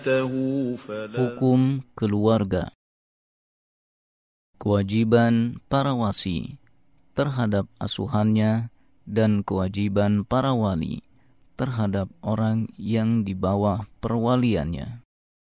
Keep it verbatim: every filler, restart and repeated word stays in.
Hukum keluarga. Kewajiban para wasi terhadap asuhannya dan kewajiban para wali terhadap orang yang di bawah perwaliannya.